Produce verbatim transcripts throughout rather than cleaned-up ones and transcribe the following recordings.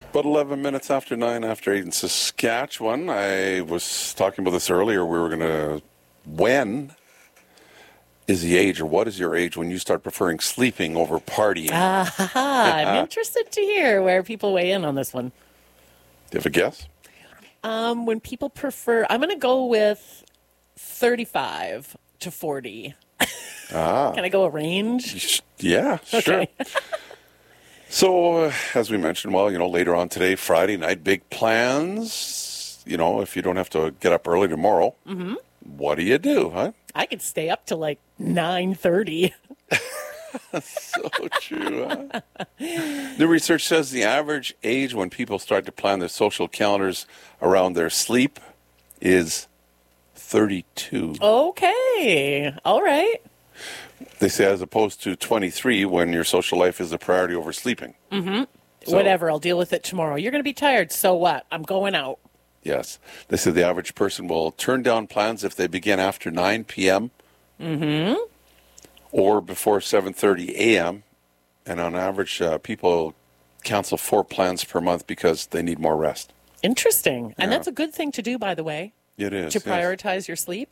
About eleven minutes after nine after eight in Saskatchewan. I was talking about this earlier. We were going to, when is the age, or what is your age when you start preferring sleeping over partying? Ah, I'm interested to hear where people weigh in on this one. Do you have a guess? Um, when people prefer, I'm going to go with thirty-five to forty. Ah. Can I go a range? Yeah, sure. Okay. So, uh, as we mentioned, well, you know, later on today, Friday night, big plans. You know, if you don't have to get up early tomorrow, mm-hmm. what do you do, huh? I could stay up till like nine thirty. So true, huh? New research says the average age when people start to plan their social calendars around their sleep is thirty-two. Okay. All right. They say as opposed to twenty-three when your social life is a priority over sleeping. Mm-hmm. So, whatever, I'll deal with it tomorrow. You're going to be tired, so what? I'm going out. Yes. They say the average person will turn down plans if they begin after nine p.m. Mm-hmm. or before seven thirty a.m. And on average, uh, people cancel four plans per month because they need more rest. Interesting. Yeah. And that's a good thing to do, by the way. It is. To prioritize yes. your sleep?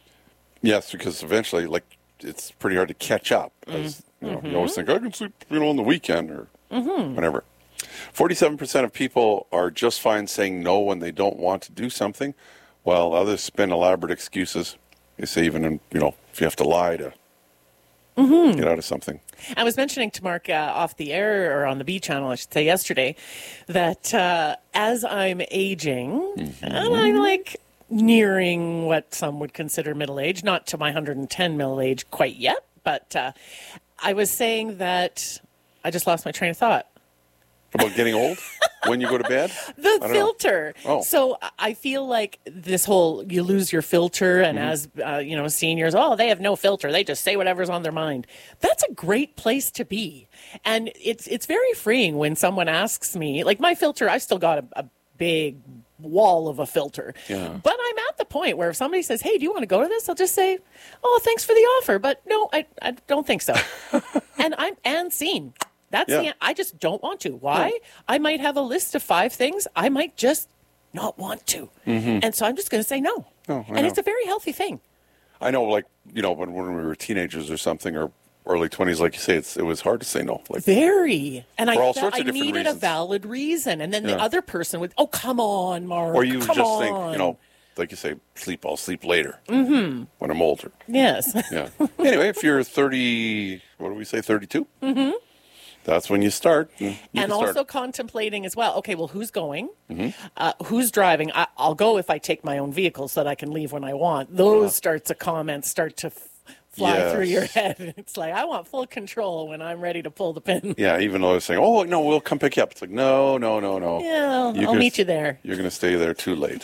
Yes, because eventually, like, it's pretty hard to catch up. As, you know, mm-hmm. you always think, I can sleep, you know, on the weekend or mm-hmm. whenever. forty-seven percent of people are just fine saying no when they don't want to do something, while others spin elaborate excuses. They say even, in, you know, if you have to lie to mm-hmm. get out of something. I was mentioning to Mark uh, off the air, or on the B channel, I should say, yesterday, that uh, as I'm aging, mm-hmm. and I'm like nearing what some would consider middle age, not to my one hundred ten middle age quite yet, but uh, I was saying that I just lost my train of thought. About getting old when you go to bed? The filter. Oh. So I feel like this whole, you lose your filter, and mm-hmm. as, uh, you know, seniors, oh, they have no filter. They just say whatever's on their mind. That's a great place to be. And it's it's very freeing when someone asks me, like my filter, I still got a, a big wall of a filter. Yeah. But I'm at the point where if somebody says, hey, do you want to go to this? I'll just say, oh, thanks for the offer. But no, I, I don't think so. and I'm and seen. That's yeah. the, I just don't want to. Why? Yeah. I might have a list of five things. I might just not want to. Mm-hmm. And so I'm just going to say no. Oh, and know. It's a very healthy thing. I know, like, you know, when, when we were teenagers or something, or early twenties, like you say, it's, it was hard to say no. Like, very. And I, all fe- sorts of I different needed reasons. a valid reason. And then yeah. the other person would, oh, come on, Mark. Or you come just on. think, you know, like you say, sleep, I'll sleep later mm-hmm. when I'm older. Yes. Yeah. Anyway, if you're thirty, what do we say, thirty-two? Mm-hmm. That's when you start. You and also start. contemplating as well, okay, well, who's going? Mm-hmm. Uh, who's driving? I, I'll go if I take my own vehicle so that I can leave when I want. Those yeah. starts of comments start to f- fly yes. through your head. It's like, I want full control when I'm ready to pull the pin. Yeah, even though they're saying, oh, no, we'll come pick you up. It's like, no, no, no, no. Yeah, I'll, You're I'll gonna, meet you there. You're going to stay there too late.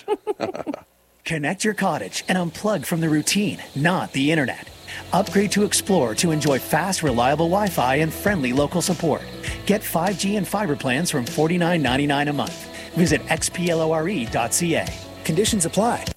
Connect your cottage and unplug from the routine, not the internet. Upgrade to Explore to enjoy fast, reliable Wi-Fi and friendly local support. Get five G and fiber plans from forty-nine ninety-nine a month. Visit x p l o r e dot c a. Conditions apply.